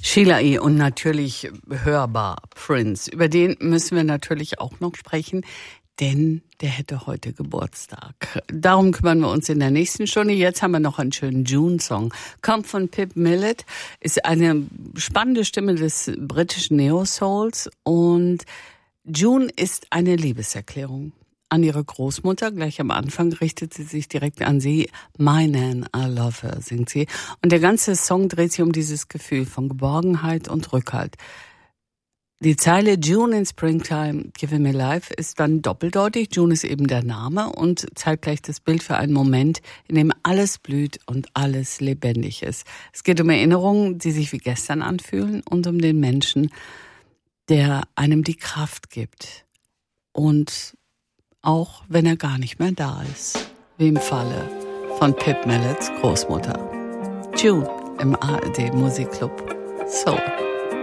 Sheila E. und natürlich hörbar Prince. Über den müssen wir natürlich auch noch sprechen, denn der hätte heute Geburtstag. Darum kümmern wir uns in der nächsten Stunde. Jetzt haben wir noch einen schönen June-Song. Kommt von Pip Millett, ist eine spannende Stimme des britischen Neo-Souls und June ist eine Liebeserklärung an ihre Großmutter. Gleich am Anfang richtet sie sich direkt an sie. My Nan, I love her, singt sie. Und der ganze Song dreht sich um dieses Gefühl von Geborgenheit und Rückhalt. Die Zeile June in Springtime, Giving Me Life ist dann doppeldeutig. June ist eben der Name und zeitgleich das Bild für einen Moment, in dem alles blüht und alles lebendig ist. Es geht um Erinnerungen, die sich wie gestern anfühlen und um den Menschen, der einem die Kraft gibt. Und auch wenn er gar nicht mehr da ist, wie im Falle von Pip Milletts Großmutter. June im ARD Musikclub Soul.